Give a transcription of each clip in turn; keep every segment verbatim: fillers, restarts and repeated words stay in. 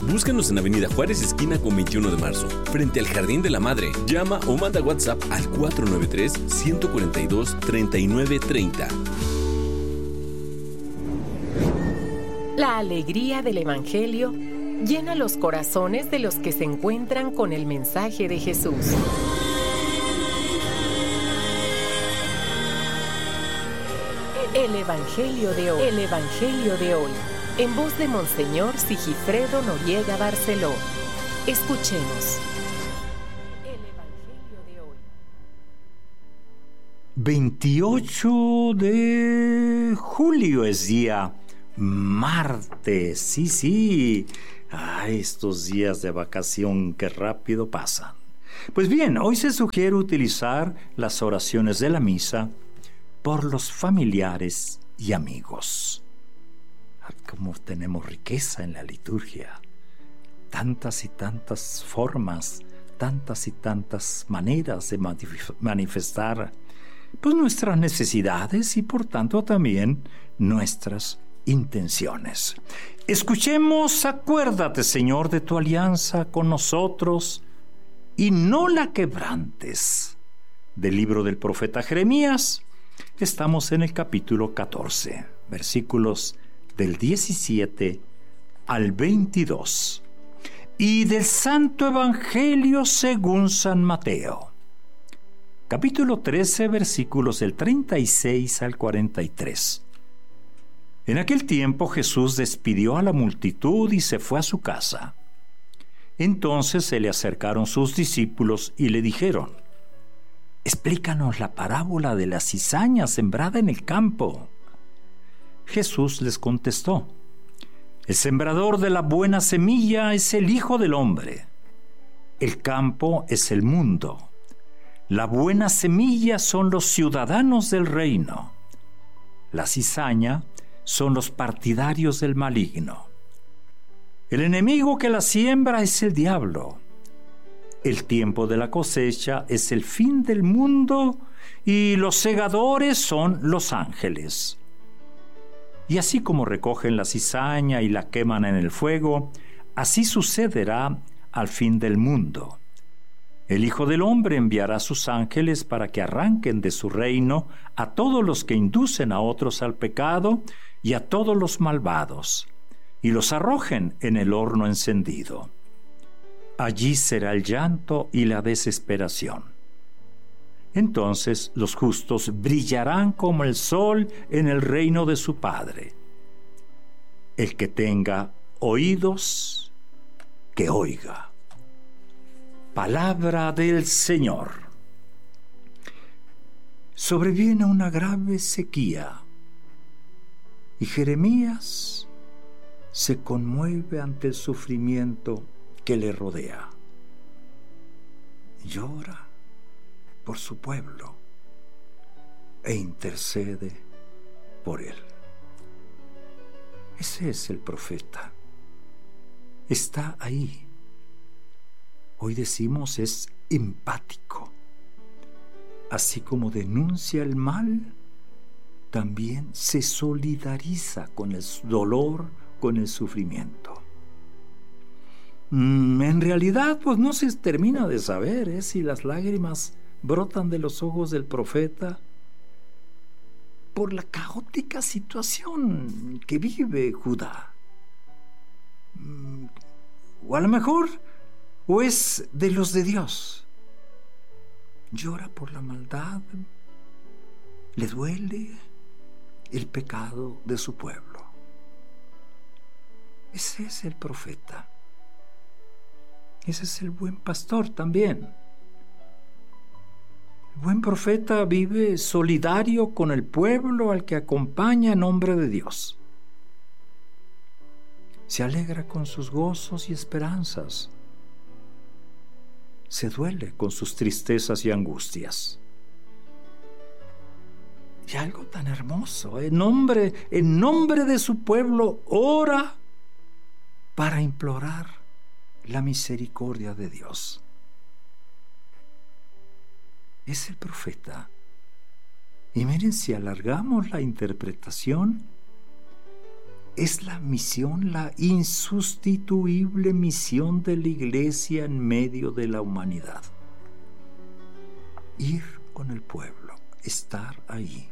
Búscanos en Avenida Juárez, esquina con veintiuno de marzo, frente al Jardín de la Madre. Llama o manda WhatsApp al cuatro nueve tres, uno cuatro dos, tres nueve tres cero. La alegría del Evangelio llena los corazones de los que se encuentran con el mensaje de Jesús. El Evangelio de hoy. El Evangelio de hoy. En voz de Monseñor Sigifredo Noriega Barceló. Escuchemos. El Evangelio de hoy. veintiocho de julio es día martes. Sí, sí. Ay, estos días de vacación que rápido pasan. Pues bien, hoy se sugiere utilizar las oraciones de la misa por los familiares y amigos. Como tenemos riqueza en la liturgia, tantas y tantas formas, tantas y tantas maneras de manifestar pues nuestras necesidades y por tanto también nuestras intenciones. Escuchemos: acuérdate, Señor, de tu alianza con nosotros y no la quebrantes. Del libro del profeta Jeremías. Estamos en el capítulo catorce, versículos del diecisiete al veintidós. Y del Santo Evangelio según San Mateo, capítulo trece, versículos del treinta y seis al cuarenta y tres. En aquel tiempo Jesús despidió a la multitud y se fue a su casa. Entonces se le acercaron sus discípulos y le dijeron: explícanos la parábola de la cizaña sembrada en el campo. Jesús les contestó: el sembrador de la buena semilla es el Hijo del Hombre. El campo es el mundo. La buena semilla son los ciudadanos del reino. La cizaña son los partidarios del maligno. El enemigo que la siembra es el diablo. El tiempo de la cosecha es el fin del mundo y los segadores son los ángeles. Y así como recogen la cizaña y la queman en el fuego, así sucederá al fin del mundo. El Hijo del Hombre enviará a sus ángeles para que arranquen de su reino a todos los que inducen a otros al pecado y a todos los malvados, y los arrojen en el horno encendido. Allí será el llanto y la desesperación. Entonces los justos brillarán como el sol en el reino de su Padre. El que tenga oídos, que oiga. Palabra del Señor. Sobreviene una grave sequía y Jeremías se conmueve ante el sufrimiento que le rodea. Llora por su pueblo e intercede por él. Ese es el profeta. Está ahí. Hoy decimos es empático. Así como denuncia el mal, también se solidariza con el dolor, con el sufrimiento. Mm, en realidad, pues no se termina de saber ¿eh? si las lágrimas brotan de los ojos del profeta por la caótica situación que vive Judá. Mm, o a lo mejor, o es de los de Dios. Llora por la maldad, le duele el pecado de su pueblo. Ese es el profeta. Ese es el buen pastor también. El buen profeta vive solidario con el pueblo al que acompaña en nombre de Dios. Se alegra con sus gozos y esperanzas. Se duele con sus tristezas y angustias. Y algo tan hermoso, en nombre, en nombre de su pueblo, ora para implorar la misericordia de Dios. Es el profeta. Y miren, si alargamos la interpretación, es la misión, la insustituible misión de la Iglesia en medio de la humanidad. Ir con el pueblo, estar ahí.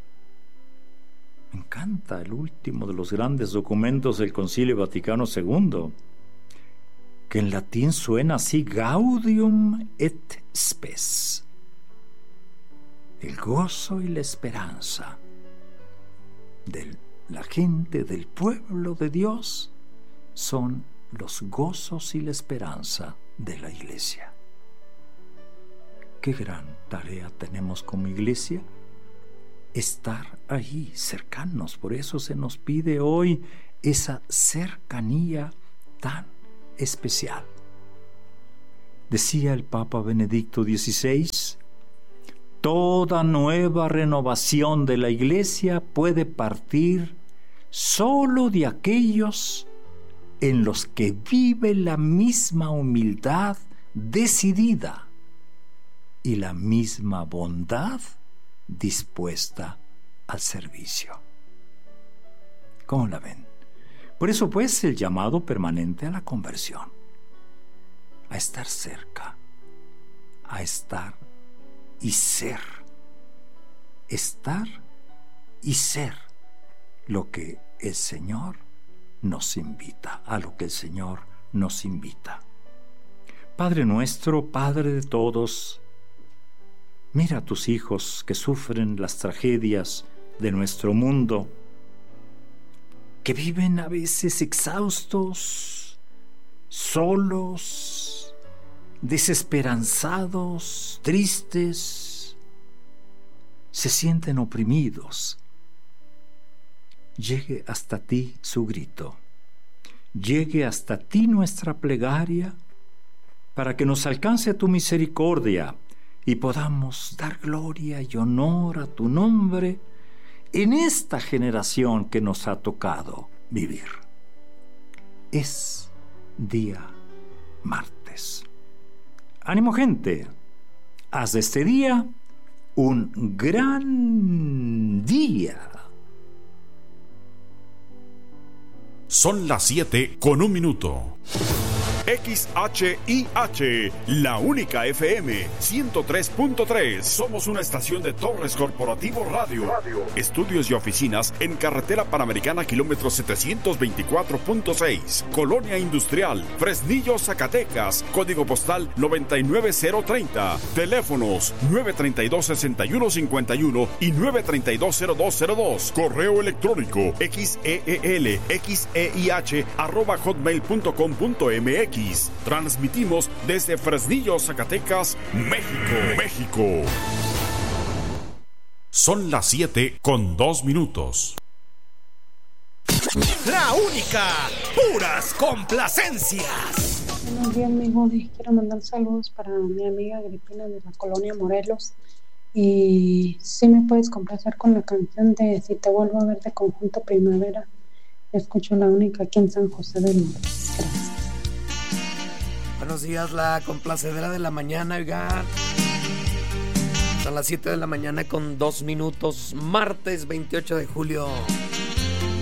Me encanta el último de los grandes documentos del Concilio Vaticano segundo, que en latín suena así: Gaudium et Spes. El gozo y la esperanza de la gente, del pueblo de Dios, son los gozos y la esperanza de la Iglesia. Qué gran tarea tenemos como Iglesia, estar ahí, cercanos. Por eso se nos pide hoy esa cercanía tan especial. Decía el Papa Benedicto dieciséis: toda nueva renovación de la Iglesia puede partir solo de aquellos en los que vive la misma humildad decidida y la misma bondad dispuesta al servicio. ¿Cómo la ven? Por eso, pues, el llamado permanente a la conversión, a estar cerca, a estar y ser, estar y ser lo que el Señor nos invita, a lo que el Señor nos invita. Padre nuestro, Padre de todos, mira a tus hijos que sufren las tragedias de nuestro mundo, que viven a veces exhaustos, solos, desesperanzados, tristes, se sienten oprimidos. Llegue hasta ti su grito, llegue hasta ti nuestra plegaria, para que nos alcance tu misericordia y podamos dar gloria y honor a tu nombre en esta generación que nos ha tocado vivir. Es día martes. Ánimo, gente, haz de este día un gran día. Son las siete con un minuto. X H I H, la única F M ciento tres punto tres. Somos una estación de Torres Corporativo Radio. Radio. Estudios y oficinas en Carretera Panamericana, kilómetro setecientos veinticuatro punto seis. Colonia Industrial, Fresnillo, Zacatecas. Código postal noventa y nueve cero treinta. Teléfonos nueve treinta y dos, sesenta y uno cincuenta y uno y nueve treinta y dos, cero dos cero dos. Correo electrónico xeel, xeih, arroba hotmail punto com punto mx. Transmitimos desde Fresnillo, Zacatecas, México. México. Son las siete con dos minutos. La única, puras complacencias. Buenos días, amigos. Quiero mandar saludos para mi amiga Agripina de la colonia Morelos. Y si me puedes complacer con la canción de Si te vuelvo a ver, de Conjunto Primavera. Escucho La Única aquí en San José del Norte. Gracias. Buenos días, la complacedera de la mañana, oigan. Son las siete de la mañana con dos minutos, martes veintiocho de julio.